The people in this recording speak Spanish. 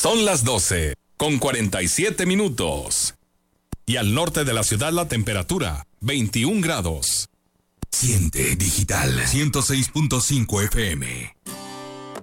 Son las 12:47. Y al norte de la ciudad la temperatura, 21 grados. Siente Digital 106.5 FM.